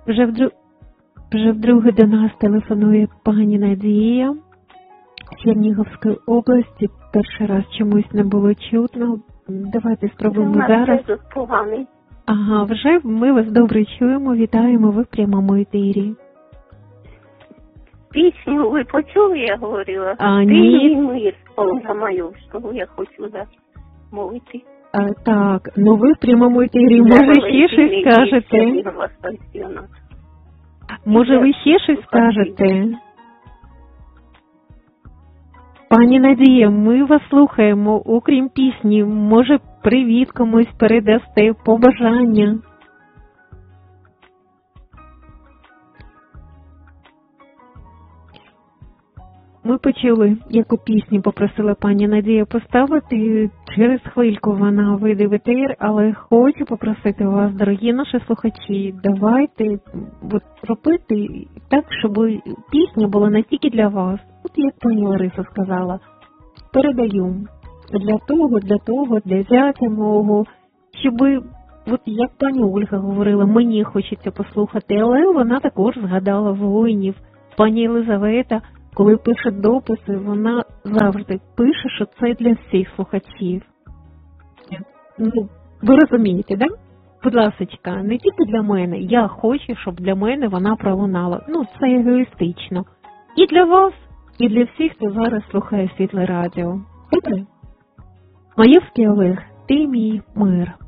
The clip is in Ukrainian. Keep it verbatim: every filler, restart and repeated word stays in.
Вже вдру... Вже вдруге до нас телефонує пані Надія з Чернігівської області. Перший раз чомусь не було чутно. Давайте спробуємо зараз. Поганий. Ага, вже ми вас добре чуємо. Вітаємо, ви в прямому етері. Пісню ви почули, я говорила? А, Ти ні. мій мир, Олга Майовського, я хочу замовити. А, так, ну ви в прямому етері, може ще щось скажете? Може ви ще щось скажете? Пані Надія, ми вас слухаємо, окрім пісні, може привіт комусь передасте, побажання? Ми почули, яку пісню попросила пані Надія поставити. Через хвильку вона вийде в етер, але хочу попросити вас, дорогі наші слухачі, давайте от, робити так, щоб пісня була не тільки для вас. От як пані Лариса сказала, передаю для того, для того, для зятя мого, щоб, от як пані Ольга говорила, мені хочеться послухати, але вона також згадала воїнів. Пані Єлизавета, коли пише дописи, вона завжди пише, що це для всіх слухачів. Ну, ви розумієте, да? Будь ласочка, не тільки для мене. Я хочу, щоб для мене вона пролунала. Ну, це егоїстично. І для вас, і для всіх, хто зараз слухає Світле радіо. Добре? Майовський Олег, ти мій мир.